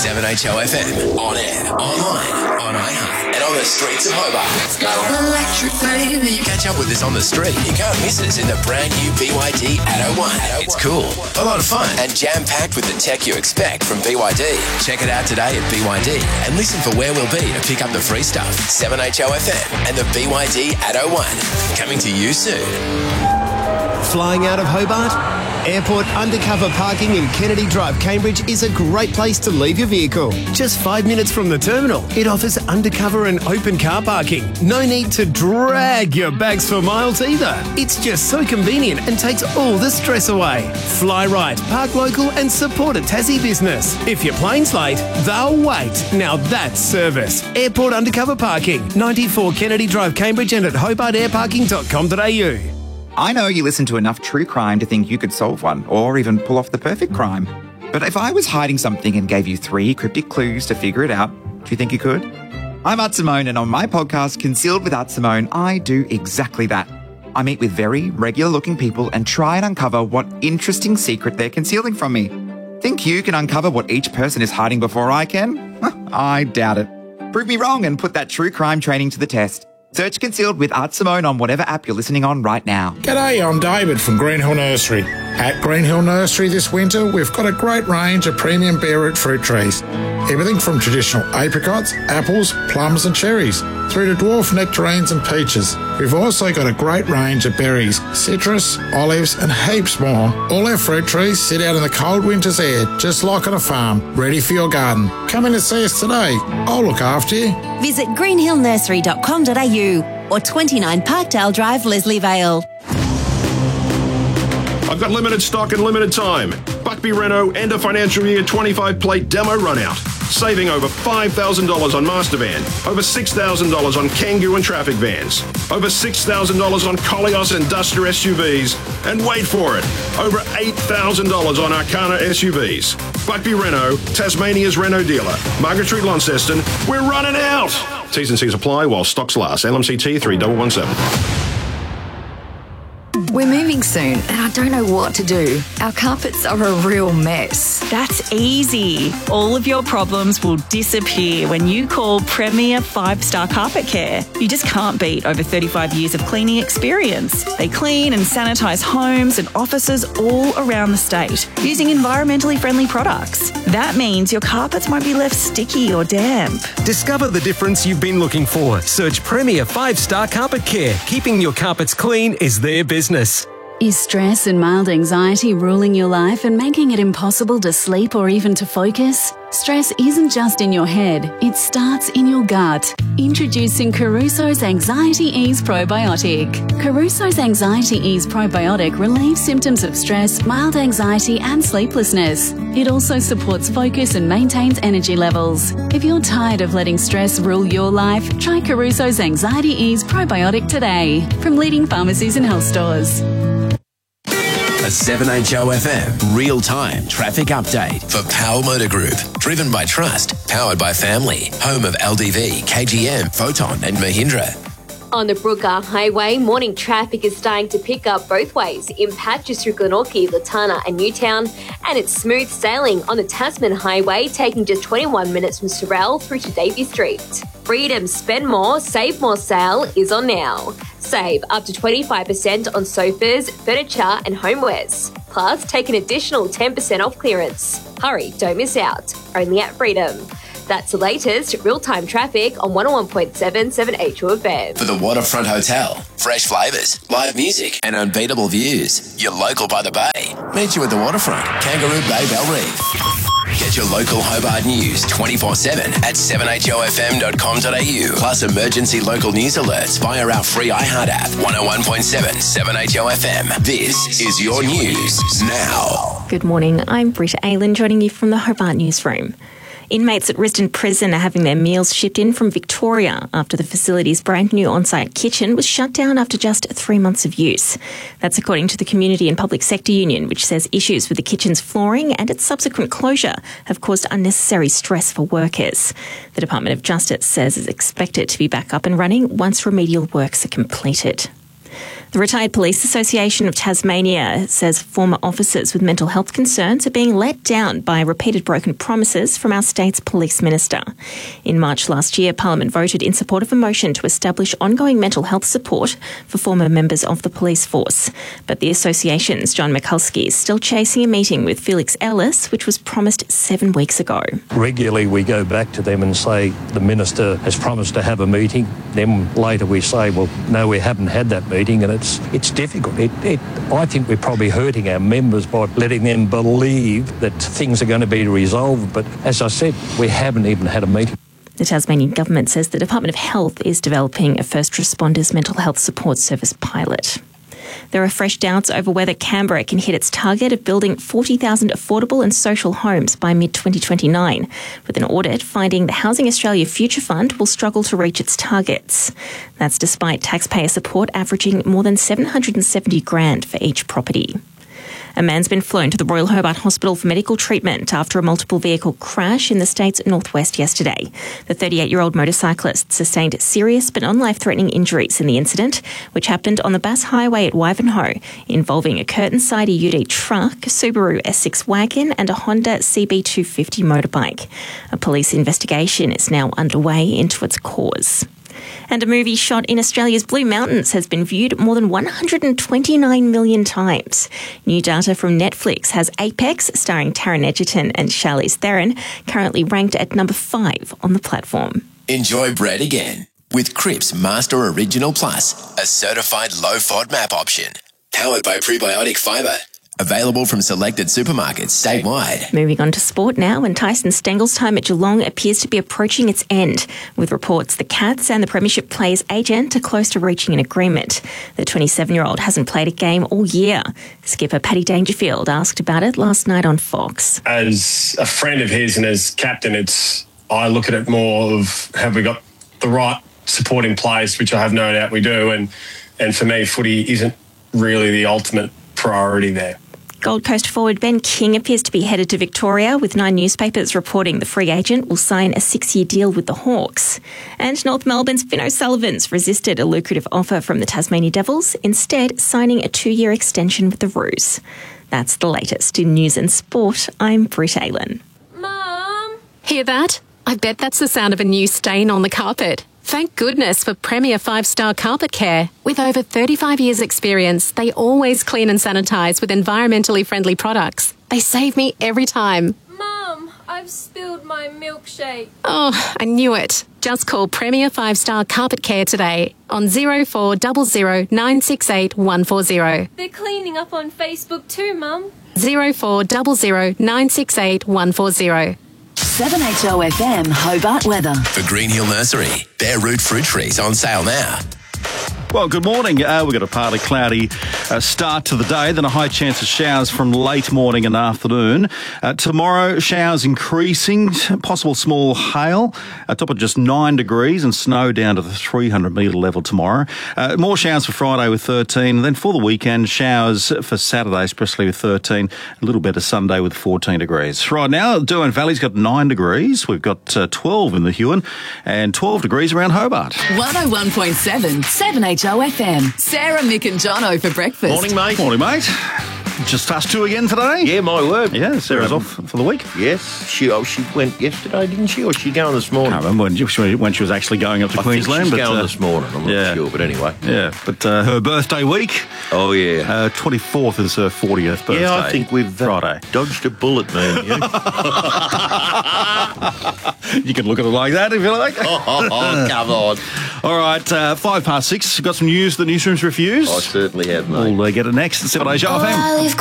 7HOFM, on air, online, on iHeart, and on the streets of Hobart. Let's go. Electric baby. Catch up with us on the street. You can't miss us in the brand new BYD Atto 1. It's cool, a lot of fun, and jam-packed with the tech you expect from BYD. Check it out today at BYD and listen for where we'll be to pick up the free stuff. 7HOFM and the BYD Atto 1. Coming to you soon. Flying out of Hobart? Airport undercover parking in Kennedy Drive, Cambridge is a great place to leave your vehicle. Just 5 minutes from the terminal, it offers undercover and open car parking. No need to drag your bags for miles either. It's just so convenient and takes all the stress away. Fly right, park local and support a Tassie business. If your plane's late, they'll wait. Now that's service. Airport undercover parking, 94 Kennedy Drive, Cambridge and at hobartairparking.com.au. I know you listen to enough true crime to think you could solve one, or even pull off the perfect crime. But if I was hiding something and gave you 3 cryptic clues to figure it out, do you think you could? I'm Art Simone, and on my podcast, Concealed with Art Simone, I do exactly that. I meet with very regular-looking people and try and uncover what interesting secret they're concealing from me. Think you can uncover what each person is hiding before I can? I doubt it. Prove me wrong and put that true crime training to the test. Search Concealed with Art Simone on whatever app you're listening on right now. G'day, I'm David from Greenhill Nursery. At Greenhill Nursery this winter, we've got a great range of premium bare root fruit trees. Everything from traditional apricots, apples, plums and cherries, through to dwarf nectarines and peaches. We've also got a great range of berries, citrus, olives and heaps more. All our fruit trees sit out in the cold winter's air, just like on a farm, ready for your garden. Come in and see us today. I'll look after you. Visit greenhillnursery.com.au or 29 Parkdale Drive, Leslie Vale. I've got limited stock and limited time. Buckby Renault end of financial year 25 plate demo run out. Saving over $5,000 on Master Van, over $6,000 on Kangoo and Traffic Vans, over $6,000 on Koleos and Duster SUVs, and wait for it, over $8,000 on Arcana SUVs. Buckby Renault, Tasmania's Renault dealer. Margaret Street, Launceston, we're running out. T's and C's apply while stocks last. LMCT 3117. We're moving soon and I don't know what to do. Our carpets are a real mess. That's easy. All of your problems will disappear when you call Premier 5-Star Carpet Care. You just can't beat over 35 years of cleaning experience. They clean and sanitise homes and offices all around the state using environmentally friendly products. That means your carpets won't be left sticky or damp. Discover the difference you've been looking for. Search Premier 5-Star Carpet Care. Keeping your carpets clean is their business. Is stress and mild anxiety ruling your life and making it impossible to sleep or even to focus? Stress isn't just in your head, it starts in your gut. Introducing Caruso's Anxiety Ease Probiotic. Caruso's Anxiety Ease Probiotic relieves symptoms of stress, mild anxiety and sleeplessness. It also supports focus and maintains energy levels. If you're tired of letting stress rule your life, try Caruso's Anxiety Ease Probiotic today from leading pharmacies and health stores. A 7HOFM real-time traffic update for Powell Motor Group. Driven by trust, powered by family. Home of LDV, KGM, Photon and Mahindra. On the Brooker Highway, morning traffic is starting to pick up both ways in patches through Glenorchy, Latana and Newtown, and it's smooth sailing on the Tasman Highway, taking just 21 minutes from Sorrel through to Davey Street. Freedom Spend More, Save More sale is on now. Save up to 25% on sofas, furniture and homewares. Plus, take an additional 10% off clearance. Hurry, don't miss out. Only at Freedom. That's the latest real-time traffic on 101.7 7HOFM. For the Waterfront Hotel, fresh flavours, live music and unbeatable views. You're local by the bay. Meet you at the Waterfront, Kangaroo Bay, Bell Reef. Get your local Hobart news 24/7 at 7HOFM.com.au. Plus emergency local news alerts via our free iHeart app. 101.7 7HOFM. This is your news now. Good morning. I'm Britta Aylan joining you from the Hobart Newsroom. Inmates at Risdon Prison are having their meals shipped in from Victoria after the facility's brand new on-site kitchen was shut down after just 3 months of use. That's according to the Community and Public Sector Union, which says issues with the kitchen's flooring and its subsequent closure have caused unnecessary stress for workers. The Department of Justice says it's expected to be back up and running once remedial works are completed. The Retired Police Association of Tasmania says former officers with mental health concerns are being let down by repeated broken promises from our state's police minister. In March last year, Parliament voted in support of a motion to establish ongoing mental health support for former members of the police force. But the association's John Mikulski is still chasing a meeting with Felix Ellis, which was promised 7 weeks ago. Regularly we go back to them and say the minister has promised to have a meeting. Then later we say, well, no, we haven't had that meeting, and it's difficult. I think we're probably hurting our members by letting them believe that things are going to be resolved. But as I said, we haven't even had a meeting. The Tasmanian government says the Department of Health is developing a first responders mental health support service pilot. There are fresh doubts over whether Canberra can hit its target of building 40,000 affordable and social homes by mid-2029, with an audit finding the Housing Australia Future Fund will struggle to reach its targets. That's despite taxpayer support averaging more than $770,000 for each property. A man's been flown to the Royal Hobart Hospital for medical treatment after a multiple vehicle crash in the state's northwest yesterday. The 38-year-old motorcyclist sustained serious but non-life-threatening injuries in the incident, which happened on the Bass Highway at Wivenhoe, involving a curtain-side UD truck, a Subaru S6 wagon and a Honda CB250 motorbike. A police investigation is now underway into its cause. And a movie shot in Australia's Blue Mountains has been viewed more than 129 million times. New data from Netflix has Apex, starring Taron Egerton and Charlize Theron, currently ranked at number 5 on the platform. Enjoy bread again with Cripps Master Original Plus, a certified low-FOD MAP option. Powered by Prebiotic Fibre. Available from selected supermarkets statewide. Moving on to sport now, and Tyson Stengel's time at Geelong appears to be approaching its end, with reports the Cats and the Premiership players' agent are close to reaching an agreement. The 27-year-old hasn't played a game all year. Skipper Paddy Dangerfield asked about it last night on Fox. As a friend of his and as captain, I look at it more of, have we got the right support in place, which I have no doubt we do, and for me, footy isn't really the ultimate priority there. Gold Coast forward Ben King appears to be headed to Victoria, with 9 newspapers reporting the free agent will sign a 6-year deal with the Hawks. And North Melbourne's Finn O'Sullivan's resisted a lucrative offer from the Tasmania Devils, instead signing a 2-year extension with the Roos. That's the latest in news and sport. I'm Britt Aylen. Mum! Hear that? I bet that's the sound of a new stain on the carpet. Thank goodness for Premier 5-star Carpet Care. With over 35 years' experience, they always clean and sanitise with environmentally friendly products. They save me every time. Mum, I've spilled my milkshake. Oh, I knew it. Just call Premier 5-star Carpet Care today on 0400 968 140. They're cleaning up on Facebook too, Mum. 0400 968 140. 7HO FM Hobart weather. For Green Hill Nursery, bare root fruit trees on sale now. Well, good morning. We've got a partly cloudy start to the day, then a high chance of showers from late morning and afternoon. Tomorrow, showers increasing, possible small hail, top of just 9 degrees, and snow down to the 300 metre level tomorrow. More showers for Friday with 13, and then for the weekend, showers for Saturday, especially with 13, a little better Sunday with 14 degrees. Right now, Derwent Valley's got 9 degrees. We've got 12 in the Huon and 12 degrees around Hobart. 101.7, 7HO FM. Sarah, Mick and Jono for breakfast. Morning, mate. Morning, mate. Just us two again today? Yeah, my word. Yeah, Sarah's off for the week. Yes. She went yesterday, didn't she? Or she going this morning? I can't remember when she was actually going up to Queensland. Think she's going this morning. I'm not sure, but anyway. Yeah, but her birthday week. Oh, yeah. 24th is her 40th birthday. Yeah, I think we've Friday. Dodged a bullet, man. You can look at it like that if you like. Oh, come on. All right, 5 past 6. Got some news the newsroom's refused. I certainly have, mate. We'll get it next at 7HO FM.